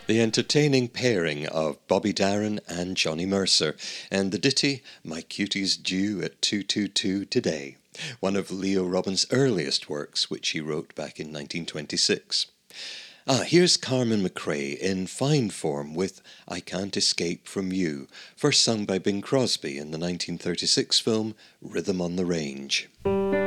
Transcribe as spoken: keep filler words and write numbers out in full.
The entertaining pairing of Bobby Darin and Johnny Mercer, and the ditty My Cutie's Due at two two two Today, one of Leo Robbins' earliest works, which he wrote back in nineteen twenty-six. Ah, here's Carmen McRae in fine form with I Can't Escape From You, first sung by Bing Crosby in the nineteen thirty-six film Rhythm on the Range.